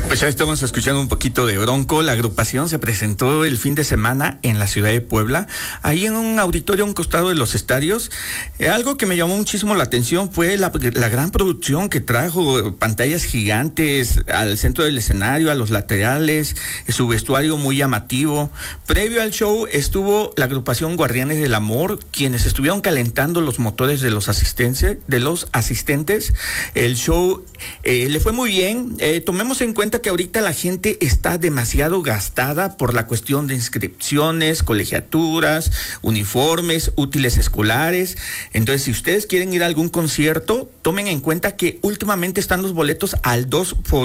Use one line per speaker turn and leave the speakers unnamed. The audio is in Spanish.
Pues ya estamos escuchando un poquito de Bronco. La agrupación se presentó el fin de semana en la ciudad de Puebla, ahí en un auditorio a un costado de los estadios. Algo que me llamó muchísimo la atención fue la gran producción que trajo, pantallas gigantes al centro del escenario, a los laterales, su vestuario muy llamativo. Previo al show estuvo la agrupación Guardianes del Amor, quienes estuvieron calentando los motores de los asistentes. El show le fue muy bien. Tomemos en cuenta que ahorita la gente está demasiado gastada por la cuestión de inscripciones, colegiaturas, uniformes, útiles escolares. Entonces, si ustedes quieren ir a algún concierto, tomen en cuenta que últimamente están los boletos al 2 por